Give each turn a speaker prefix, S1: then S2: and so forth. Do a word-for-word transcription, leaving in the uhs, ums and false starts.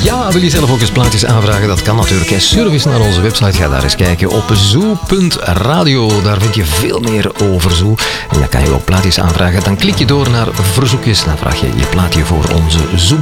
S1: Ja, wil je zelf ook eens plaatjes aanvragen? Dat kan natuurlijk. Surf eens naar onze website. Ga daar eens kijken op zoo punt radio. Daar vind je veel meer over Zoo. En dan kan je ook plaatjes aanvragen. Dan klik je door naar verzoekjes. Dan vraag je je plaatje voor onze Zoo